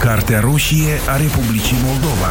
Cartea roșie a Republicii Moldova.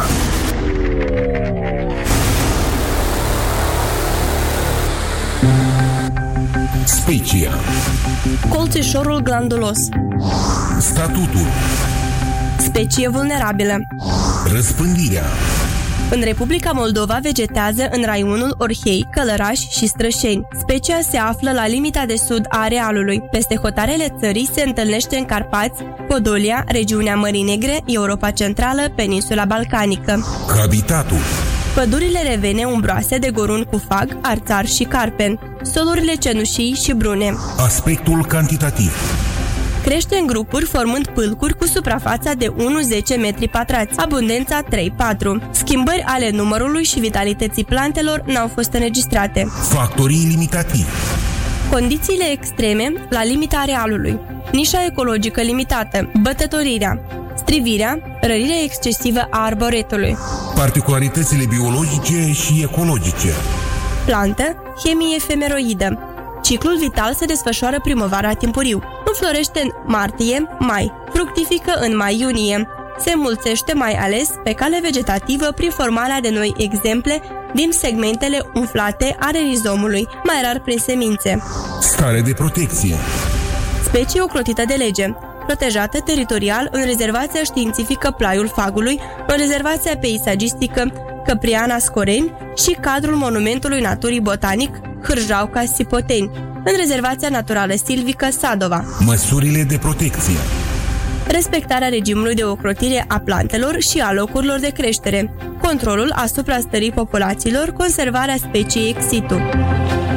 Specia. Colțișorul glandulos. Statutul. Specie vulnerabilă. Răspândirea. În Republica Moldova vegetează în raionul Orhei, Călăraș și Strășeni. Specia se află la limita de sud a arealului. Peste hotarele țării se întâlnește în Carpați, Podolia, regiunea Mării Negre, Europa Centrală, peninsula balcanică. Habitatul. Pădurile revene umbroase de gorun cu fag, arțar și carpen, solurile cenușii și brune. Aspectul cantitativ. Crește în grupuri formând pâlcuri cu suprafața de 1-10 metri pătrați, abundența 3-4. Schimbări ale numărului și vitalității plantelor n-au fost înregistrate. Factorii limitativi. Condițiile extreme la limita arealului. Nișa ecologică limitată, bătătorirea, strivirea, rărirea excesivă a arboretului. Particularitățile biologice și ecologice. Plantă, chemie efemeroidă. Ciclul vital se desfășoară primăvara timpuriu. Înflorește în martie-mai, fructifică în mai-iunie. Se înmulțește mai ales pe cale vegetativă prin formarea de noi exemple din segmentele umflate ale rizomului, mai rar prin semințe. Stare de protecție. Specie ocrotită de lege, protejată teritorial în rezervația științifică Plaiul Fagului, în rezervația peisagistică Căpriana Scoreni și cadrul Monumentului Naturii Botanic Hârjauca-Sipoteni, în rezervația naturală silvică Sadova. Măsurile de protecție. Respectarea regimului de ocrotire a plantelor și a locurilor de creștere, controlul asupra stării populațiilor, conservarea speciei ex situ.